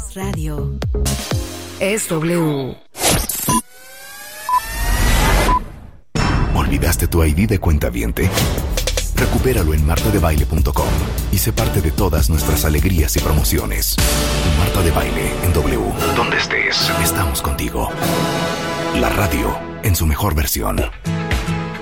Es radio. Es W. ¿Olvidaste tu ID de cuentaviente? Recupéralo en martadebaile.com y sé parte de todas nuestras alegrías y promociones. Marta de Baile en W. Donde estés, estamos contigo. La radio en su mejor versión.